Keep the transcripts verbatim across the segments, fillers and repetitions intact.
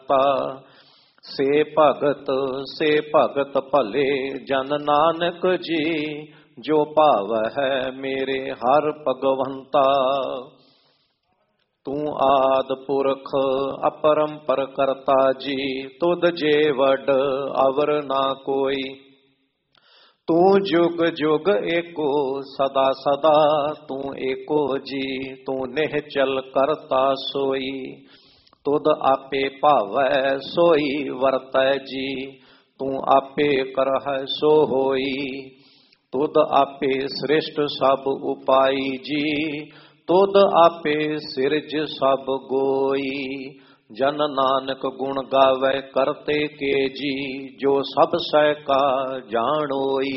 करता। से भगत से भगत भले जन नानक जी, जो भाव है मेरे हर भगवंता। तू आद पुरख अपरंपर करता जी, तुद जे वड अवर ना कोई। तू जुग जुग एको सदा सदा, तू एको जी तू निहचल करता सोई। तुद आपे भावै सोई वरतै जी, तू आपे करह सो होई। तुद आपे श्रेष्ठ सब उपाई जी, तुद आपे सिरज सब गोई। जन नानक गुण गावै करते के जी, जो सब सै का जानोई।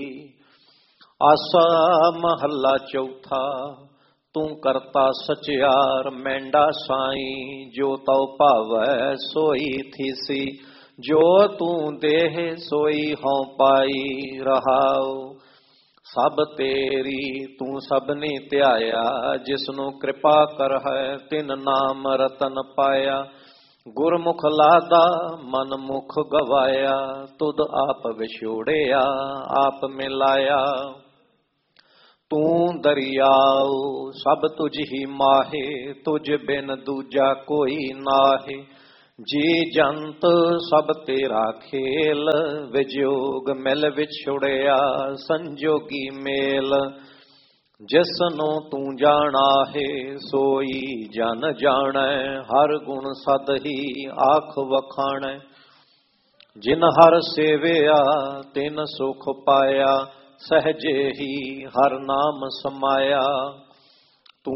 आसा महला चौथा। तू करता सचियार मेंढा साई, जो तौ भावै सोई थीसी। जो तू देह सोई हों पाई रहाओ। सब तेरी तू सबने ध्याया, जिसनु कृपा कर है तिन नाम रतन पाया। गुरमुख लादा मन मुख गवाया, तुद आप विछोड़िया आप मिलाया। तू दरियाओ सब तुझ ही माहे, तुझ बिन दूजा कोई नाहे। जी जंत सब तेरा खेल, विजोग मिल विछुड़िया संजोगी मेल। जिसनो तू जाना है सोई जन जानै, हर गुण सद ही आख वखाणै। जिन हर सेविया तिन सुख पाया, सहजे ही हर नाम समाया।